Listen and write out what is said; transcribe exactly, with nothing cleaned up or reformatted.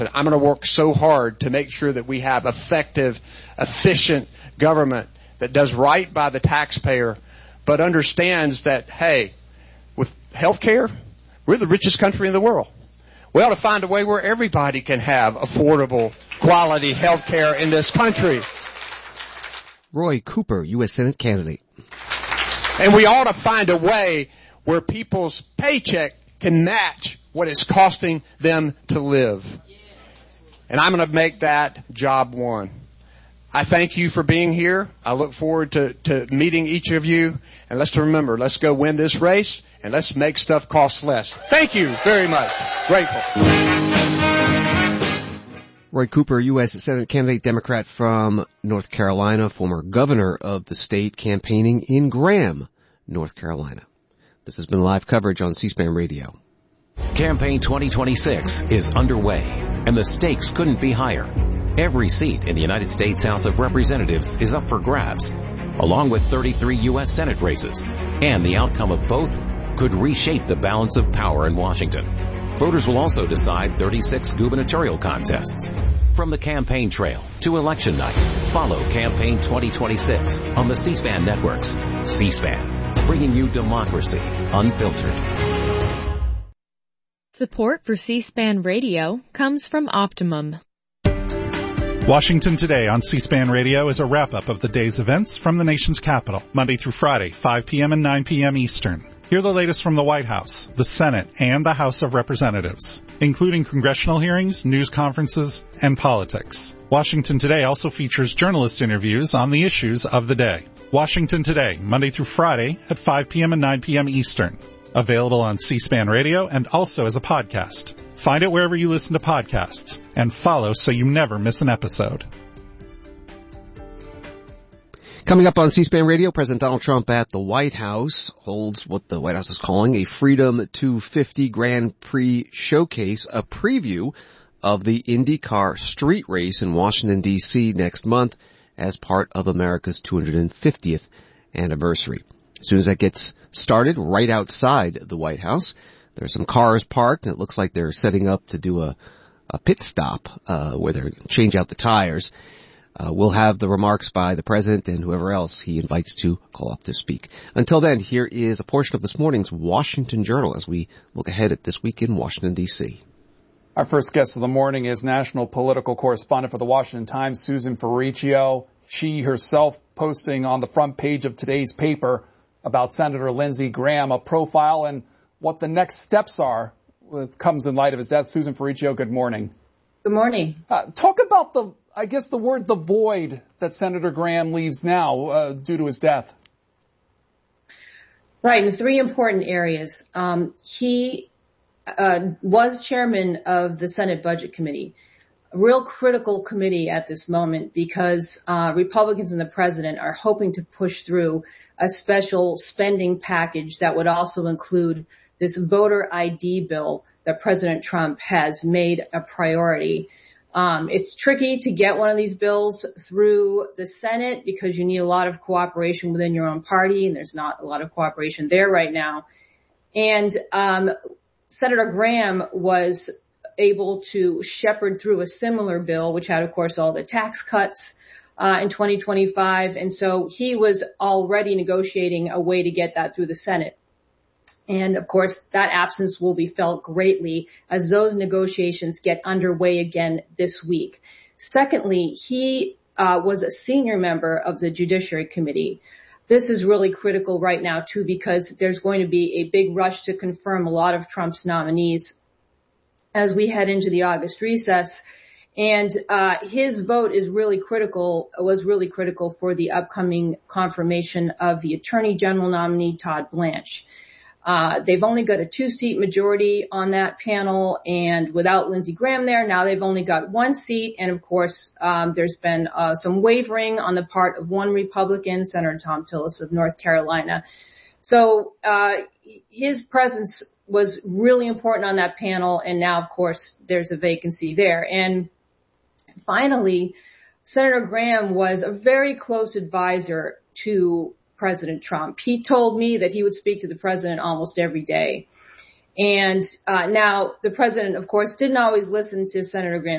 I'm going to work so hard to make sure that we have effective, efficient government that does right by the taxpayer, but understands that, hey, with health care, we're the richest country in the world. We ought to find a way where everybody can have affordable, quality health care in this country. Roy Cooper, U S Senate candidate. And we ought to find a way where people's paycheck can match what it's costing them to live. And I'm going to make that job one. I thank you for being here. I look forward to, to meeting each of you. And let's remember, let's go win this race, and let's make stuff cost less. Thank you very much. Grateful. Roy Cooper, U S Senate candidate, Democrat from North Carolina, former governor of the state, campaigning in Graham, North Carolina. This has been live coverage on C-SPAN Radio. Campaign twenty twenty-six is underway, and the stakes couldn't be higher. Every seat in the United States House of Representatives is up for grabs, along with thirty-three U S Senate races, and the outcome of both could reshape the balance of power in Washington. Voters will also decide thirty-six gubernatorial contests. From the campaign trail to election night, follow Campaign twenty twenty-six on the C-SPAN networks. C-SPAN, bringing you democracy unfiltered. Support for C-SPAN Radio comes from Optimum. Washington Today on C-SPAN Radio is a wrap-up of the day's events from the nation's capital, Monday through Friday, five p.m. and nine p.m. Eastern. Hear the latest from the White House, the Senate, and the House of Representatives, including congressional hearings, news conferences, and politics. Washington Today also features journalist interviews on the issues of the day. Washington Today, Monday through Friday at five p.m. and nine p.m. Eastern. Available on C-SPAN Radio and also as a podcast. Find it wherever you listen to podcasts and follow so you never miss an episode. Coming up on C-SPAN Radio, President Donald Trump at the White House holds what the White House is calling a Freedom two fifty Grand Prix showcase, a preview of the IndyCar street race in Washington, D C next month as part of America's two hundred fiftieth anniversary. As soon as that gets started, right outside the White House, there are some cars parked, and it looks like they're setting up to do a, a pit stop uh, where they're going to change out the tires. Uh, we'll have the remarks by the president and whoever else he invites to call up to speak. Until then, here is a portion of this morning's Washington Journal as we look ahead at this week in Washington, D C. Our first guest of the morning is national political correspondent for the Washington Times, Susan Ferricchio. She herself posting on the front page of today's paper about Senator Lindsey Graham, a profile and what the next steps are that comes in light of his death. Susan Ferricchio, good morning. Good morning. Uh, talk about the, I guess the word, the void that Senator Graham leaves now uh, due to his death. Right, in three important areas. Um, he uh, was chairman of the Senate Budget Committee, a real critical committee at this moment because uh, Republicans and the president are hoping to push through a special spending package that would also include this voter I D bill that President Trump has made a priority. Um, it's tricky to get one of these bills through the Senate because you need a lot of cooperation within your own party, and there's not a lot of cooperation there right now. And um, Senator Graham was able to shepherd through a similar bill, which had, of course, all the tax cuts uh, in twenty twenty-five. And so he was already negotiating a way to get that through the Senate. And, of course, that absence will be felt greatly as those negotiations get underway again this week. Secondly, he uh, was a senior member of the Judiciary Committee. This is really critical right now, too, because there's going to be a big rush to confirm a lot of Trump's nominees as we head into the August recess. And uh his vote is really critical, was really critical for the upcoming confirmation of the Attorney General nominee, Todd Blanche. Uh they've only got a two-seat majority on that panel, and without Lindsey Graham there, now they've only got one seat. And, of course, um there's been uh some wavering on the part of one Republican, Senator Thom Tillis of North Carolina. So uh his presence was really important on that panel, and now, of course, there's a vacancy there. And finally, Senator Graham was a very close advisor to President Trump. He told me that he would speak to the president almost every day. And uh now, the president, of course, didn't always listen to Senator Graham.